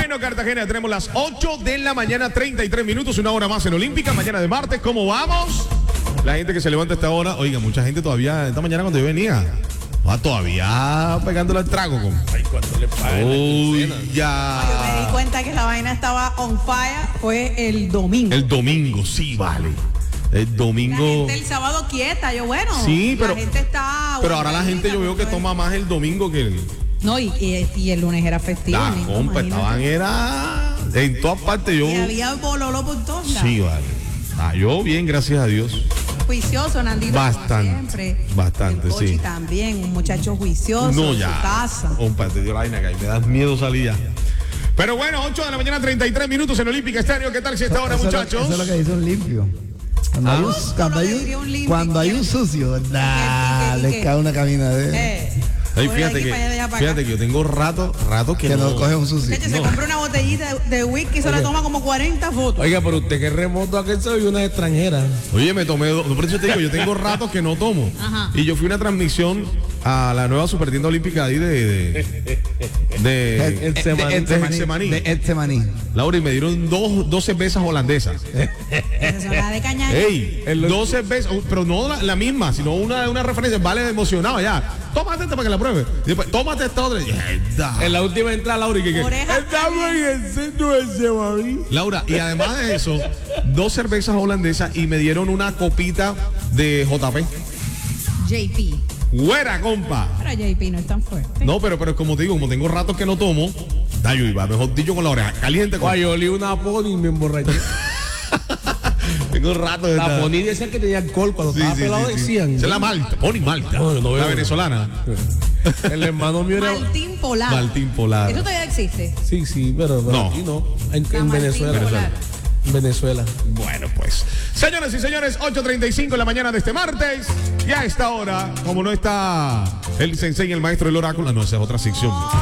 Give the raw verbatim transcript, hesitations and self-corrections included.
Bueno, Cartagena, tenemos las ocho de la mañana, treinta y tres minutos, una hora más en Olímpica, mañana de martes. ¿Cómo vamos? La gente que se levanta a esta hora, oiga, mucha gente todavía, esta mañana cuando yo venía, va todavía pegándole al trago. Con... Ay, cuando le pagan. Uy, ya. Yo me di cuenta que la vaina estaba on fire, fue el domingo. El domingo, sí, vale. El domingo. La gente el sábado quieta, yo bueno. Sí, pero. La gente está. Pero ahora la gente yo veo que toma más el domingo que el. No, y, y, y el lunes era festivo. La niño, compa, imagínate. estaban, era. En todas partes yo. Y había bololo por todos lados. Sí, vale. Ah, yo bien, gracias a Dios. Juicioso, Nandito. Bastante, como siempre. bastante, El Pochi sí. también, un muchacho juicioso No, en ya. su casa. Compa, te dio la vaina que ahí me das miedo salir ya. Pero bueno, ocho de la mañana, treinta y tres minutos en Olímpica Estéreo. ¿Qué tal si esta hora, Eso es lo- muchachos? Eso es lo que dice un limpio. Cuando, hay, un, No, cuando, no hay, le diría un un, limpio. cuando hay un sucio, nah, ¿Y qué, y qué, y le qué? cae una caminadera. Eh, Ay, coge fíjate aquí que, para allá, de allá para fíjate acá. que yo tengo rato, rato que, Que no. no coge un sucio. Chacho, se no. compra una botellita de, de whisky y se la toma como cuarenta fotos. Oiga, pero usted que remoto aquel soy una extranjera. Oye, me tomé dos. Por eso te digo, yo tengo rato que no tomo. Ajá. Y yo fui a una transmisión a la nueva supertienda olímpica ahí de. de. de, El- el de- Semaní, de- de de Getsemaní. de Getsemaní. Laura, y me dieron dos, dos cervezas holandesas. Esa es la de cañaña. Ey, dos cervezas, uh, pero no la, la misma, sino una, una referencia. Vale, emocionado ya. Tómate esta para que la pruebe. Y después, tómate esta otra. Y, ay, da. En la última entrada, Laura, y que, que Oreja. estamos en el centro de Semaní. Laura, y además de eso, dos cervezas holandesas y me dieron una copita de J P. J P. Güera, compa. Pero J P no es tan fuerte. No, pero, pero como te digo, como tengo ratos que no tomo, da yo iba, mejor dicho con la oreja caliente. Con... Guay, yo olí una pony y me emborraché. Tengo rato de La estar- pony decía que tenía alcohol cuando Sí, estaba sí, pelado, sí, sí. decían. Esa es la Malta, Pony Malta. No, yo no veo. La venezolana. El hermano mío era. Maltín Polar. Maltín Polar. Eso todavía existe. Sí, sí, pero, pero No. aquí no. En, La en Maltín Venezuela. Polar. En Venezuela. Bueno, pues. Señores y señores, ocho treinta y cinco en la mañana de este martes. Y a esta hora, como no está el sensei, el maestro del oráculo, no, esa es otra sección.